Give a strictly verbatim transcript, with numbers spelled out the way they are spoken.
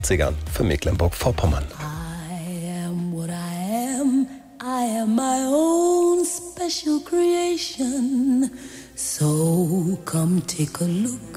siebzigern für Mecklenburg-Vorpommern. I am what I am, I am my own special creation. So come take a look